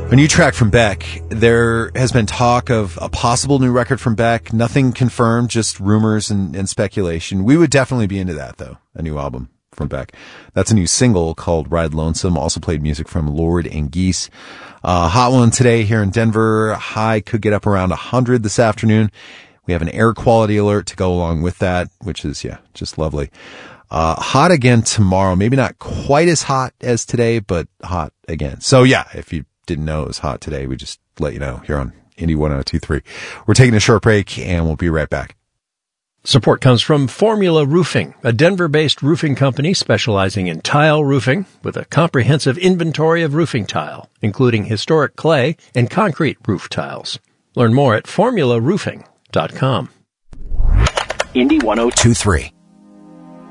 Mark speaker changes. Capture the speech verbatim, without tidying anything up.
Speaker 1: A new track from Beck. There has been talk of a possible new record from Beck. Nothing confirmed, just rumors and, and speculation. We would definitely be into that, though. A new album from Beck. That's a new single called Ride Lonesome. Also played music from Lord and Geese. Uh, hot one today here in Denver. High could get up around one hundred this afternoon. We have an air quality alert to go along with that, which is, yeah, just lovely. Uh, hot again tomorrow. Maybe not quite as hot as today, but hot again. So yeah, if you didn't know it was hot today, we just let you know here on Indie one oh two point three. We're taking a short break and we'll be right back.
Speaker 2: Support comes from Formula Roofing, a Denver-based roofing company specializing in tile roofing with a comprehensive inventory of roofing tile, including historic clay and concrete roof tiles. Learn more at formula roofing dot com.
Speaker 3: Indie one oh two point three.